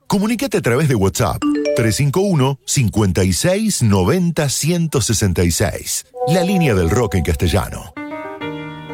Comunícate a través de WhatsApp 351-5690-166. La línea del rock en castellano.